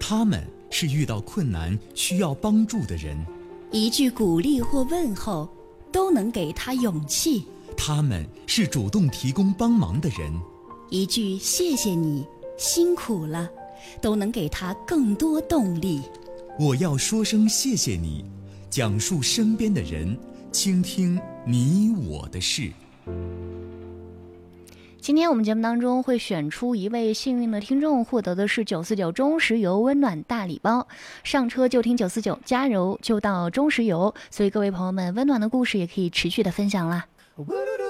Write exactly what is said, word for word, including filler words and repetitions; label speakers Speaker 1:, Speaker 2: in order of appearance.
Speaker 1: 他们是遇到困难需要帮助的人，
Speaker 2: 一句鼓励或问候都能给他勇气。
Speaker 1: 他们是主动提供帮忙的人，
Speaker 2: 一句谢谢你，辛苦了，都能给他更多动力。
Speaker 1: 我要说声谢谢你，讲述身边的人，倾听你我的事。
Speaker 3: 今天我们节目当中会选出一位幸运的听众，获得的是九四九中石油温暖大礼包。上车就听九四九，加油就到中石油。所以各位朋友们，温暖的故事也可以持续的分享啦。